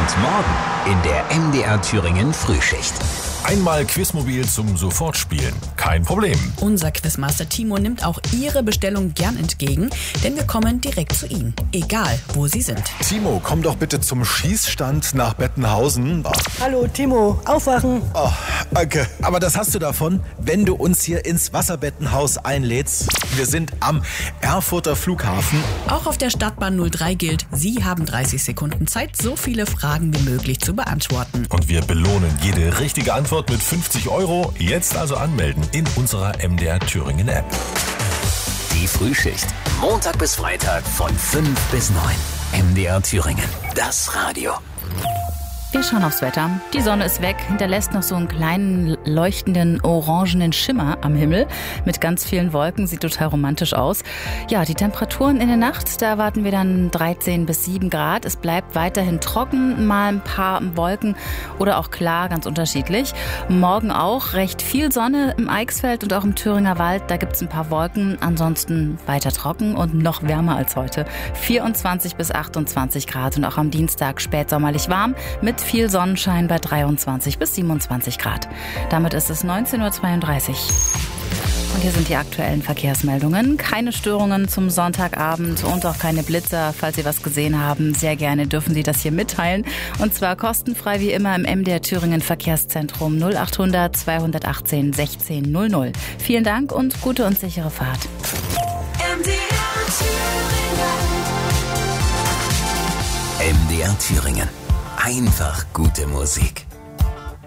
Und morgen in der MDR Thüringen Frühschicht. Einmal Quizmobil zum Sofortspielen. Kein Problem. Unser Quizmaster Timo nimmt auch Ihre Bestellung gern entgegen, denn wir kommen direkt zu Ihnen, egal wo Sie sind. Timo, komm doch bitte zum Schießstand nach Bettenhausen. Hallo Timo, aufwachen. Oh, danke. Aber das hast du davon, wenn du uns hier ins Wasserbettenhaus einlädst. Wir sind am Erfurter Flughafen. Auch auf der Stadtbahn 03 gilt, Sie haben 30 Sekunden Zeit, so viele Fragen wie möglich zu beantworten. Und wir belohnen jede richtige Antwort mit 50 €. Jetzt also anmelden in unserer MDR Thüringen App. Die Frühschicht. Montag bis Freitag von 5 bis 9. MDR Thüringen. Das Radio. Wir schauen aufs Wetter. Die Sonne ist weg, hinterlässt noch so einen kleinen leuchtenden orangenen Schimmer am Himmel mit ganz vielen Wolken. Sieht total romantisch aus. Ja, die Temperaturen in der Nacht, da erwarten wir dann 13 bis 7 Grad. Es bleibt weiterhin trocken, mal ein paar Wolken oder auch klar, ganz unterschiedlich. Morgen auch recht viel Sonne im Eichsfeld und auch im Thüringer Wald. Da gibt es ein paar Wolken, ansonsten weiter trocken und noch wärmer als heute. 24 bis 28 Grad und auch am Dienstag spätsommerlich warm mit viel Sonnenschein bei 23 bis 27 Grad. Damit ist es 19:32 Uhr. Und hier sind die aktuellen Verkehrsmeldungen. Keine Störungen zum Sonntagabend und auch keine Blitzer. Falls Sie was gesehen haben, sehr gerne dürfen Sie das hier mitteilen. Und zwar kostenfrei wie immer im MDR Thüringen Verkehrszentrum 0800 218 16 00. Vielen Dank und gute und sichere Fahrt. MDR Thüringen. Einfach gute Musik.